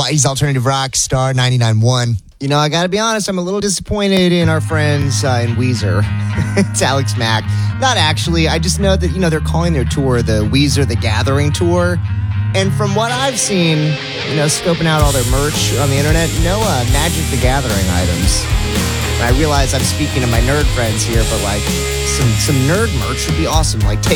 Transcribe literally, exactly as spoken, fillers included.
Hawaii's Alternative Rock, Star ninety-nine point one. You know, I got to be honest, I'm a little disappointed in our friends uh, in Weezer. It's Alex Mack. Not actually. I just know that, you know, they're calling their tour the Weezer The Gathering Tour. And from what I've seen, you know, scoping out all their merch on the internet, no uh, Magic the Gathering items. And I realize I'm speaking to my nerd friends here, but like some, some nerd merch would be awesome. Like take